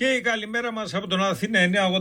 Και η καλημέρα μας από τον Αθήνα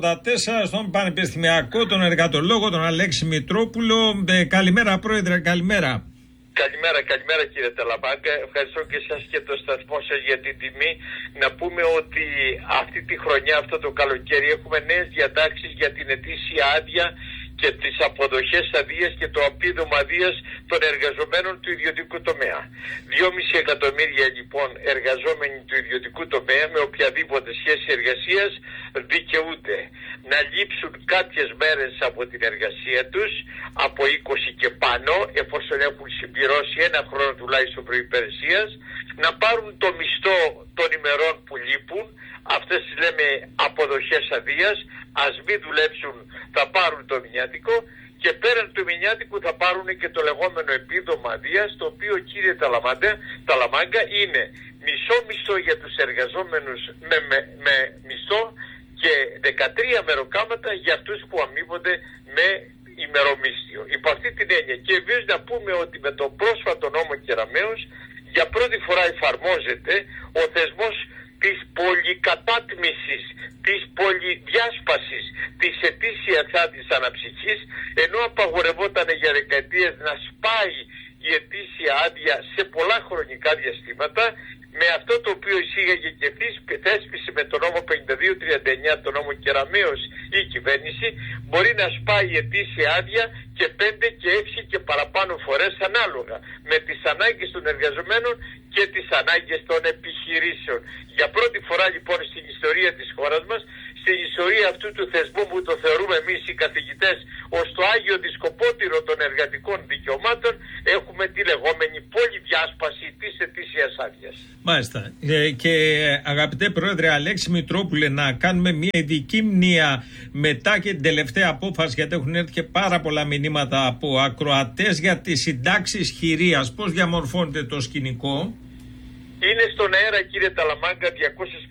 984 στον Πανεπιστημιακό, τον εργατολόγο, τον Αλέξη Μητρόπουλο. Καλημέρα πρόεδρε, καλημέρα. Καλημέρα κύριε Ταλαμάγκα. Ευχαριστώ και εσάς και το σταθμό σας για την τιμή. Να πούμε ότι αυτή τη χρονιά, αυτό το καλοκαίρι, έχουμε νέες διατάξεις για την ετήσια άδεια και τις αποδοχές αδείας και το απείδωμα αδείας των εργαζομένων του ιδιωτικού τομέα. 2,5 εκατομμύρια λοιπόν εργαζόμενοι του ιδιωτικού τομέα με οποιαδήποτε σχέση εργασίας δικαιούνται να λείψουν κάποιες μέρες από την εργασία τους, από 20 και πάνω, εφόσον έχουν συμπληρώσει ένα χρόνο τουλάχιστον προϋπηρεσίας, να πάρουν το μισθό των ημερών που λείπουν. Αυτές τις λέμε αποδοχές αδείας. Ας μην δουλέψουν, θα πάρουν το μηνιάτικο, και πέραν του μηνιάτικου θα πάρουν και το λεγόμενο επίδομα αδείας, το οποίο κύριε Ταλαμάγκα είναι μισό για τους εργαζόμενους με μισθό και 13 μεροκάματα για αυτούς που αμείβονται με ημερομίσθιο. Υπό αυτή την έννοια, και επίσης να πούμε ότι με το πρόσφατο νόμο Κεραμέως για πρώτη φορά εφαρμόζεται ο θεσμός της πολυκατάτμισης, της πολυδιάσπασης της ετήσιας άδειας αναψυχής, ενώ απαγορευόταν για δεκαετίες να σπάει η ετήσια άδεια σε πολλά χρονικά διαστήματα. Με αυτό το οποίο εισήγαγε και θέσπισε με τον νόμο 5239, τον νόμο Κεραμέως, η κυβέρνηση, μπορεί να σπάει η ετήσια άδεια και 5 και 6 και παραπάνω φορές ανάλογα με τις ανάγκες των εργαζομένων και τις ανάγκες των επιχειρήσεων. Για πρώτη φορά λοιπόν στην ιστορία της χώρας μας, στην ιστορία αυτού του θεσμού που το θεωρούμε εμείς οι καθηγητές ως το Άγιο Δισκοπότηρο των εργατικών δικαιωμάτων, έχουμε τη λεγόμενη πολυδιάσπαση της ετήσιας άδειας. Μάλιστα. Και αγαπητέ πρόεδρε Αλέξη Μητρόπουλε, να κάνουμε μια ειδική μνήα μετά και την τελευταία απόφαση, γιατί έχουν έρθει και πάρα πολλά μηνύματα από ακροατές για τις συντάξεις χειρίας. Πώς διαμορφώνεται το σκηνικό? Είναι στον αέρα κύριε Ταλαμάγκα 250.000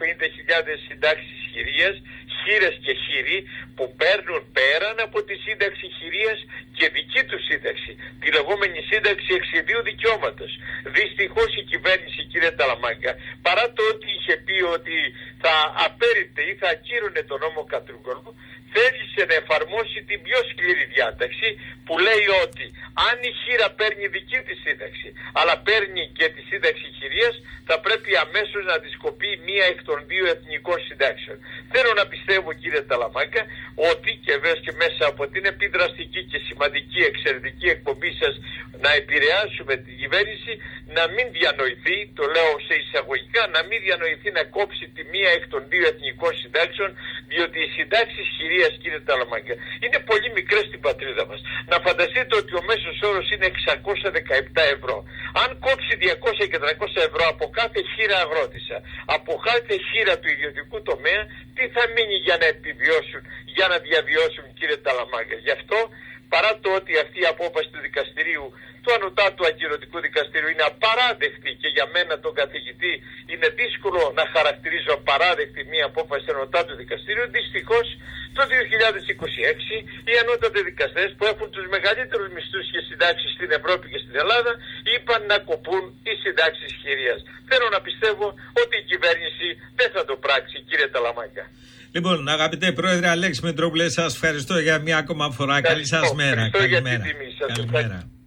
συντάξεις χειρίας, χείρες και χείροι, που παίρνουν πέραν από τη σύνταξη χειρίας και δική του σύνταξη, τη λεγόμενη σύνταξη εξιδίου δικαιώματος. Δυστυχώς η κυβέρνηση κύριε Ταλαμάγκα, παρά το ότι είχε πει ότι θα απέρριπτε ή θα ακύρωνε τον νόμο Κατρούγκολου, θέλησε να εφαρμόσει την πιο σκληρή διάταξη που λέει ότι αν η χείρα παίρνει δική της σύνταξη αλλά παίρνει και τη σύνταξη χειρίας, θα πρέπει αμέσως να της κοπεί μία εκ των δύο εθνικών συντάξεων. Θέλω να πιστεύω κύριε Ταλαμάγκα ότι, και βέβαια και μέσα από την επιδραστική και σημαντική εξαιρετική εκπομπή σας, να επηρεάσουμε την κυβέρνηση να μην διανοηθεί, το λέω σε εισαγωγικά, να μην διανοηθεί να κόψει τη μία εκ των δύο εθνικών συντάξεων, διότι οι συντάξεις χειρίας κύριε Ταλαμάγκα είναι πολύ μικρές στην πατρίδα μας. Να φανταστείτε ότι ο μέσος όρος είναι 617 ευρώ. Αν κόψει 200 και 300 ευρώ από κάθε χείρα αγρότησα, από κάθε χείρα του ιδιωτικού τομέα, τι θα μείνει για να επιβιώσουν, για να διαβιώσουν κύριε Ταλαμάγκα? Γι' αυτό, παρά το ότι αυτή η απόφαση του δικαστηρίου, του ανωτάτου ακυρωτικού δικαστηρίου, είναι απαράδεκτη, και για μένα τον καθηγητή είναι δύσκολο να χαρακτηρίζω απαράδεκτη μια απόφαση του ανωτάτου δικαστηρίου, δυστυχώς το 2026 οι ανώτατοι δικαστές, που έχουν τους μεγαλύτερους μισθούς και συντάξεις στην Ευρώπη και στην Ελλάδα, είπαν να κοπούν οι συντάξεις χειρίας. Θέλω να πιστεύω ότι η κυβέρνηση δεν θα το πράξει κύριε Ταλαμάγκα. Λοιπόν, αγαπητέ πρόεδρε Αλέξη Μητρόπουλε, σας ευχαριστώ για μια ακόμα φορά. Καλή σας μέρα. Καλημέρα.